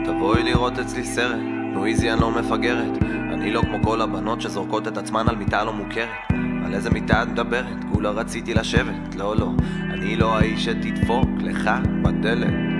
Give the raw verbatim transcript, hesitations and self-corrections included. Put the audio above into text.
תבואי לראות אצלי סרט, נו איזי אני לא מפגרת. אני לא כמו כל הבנות שזורקות את עצמן על מיטה לא מוכרת. על איזה מיטה את מדברת? כולה רציתי לשבת. לא לא, אני לא האיש שתדפוק לך בדלת.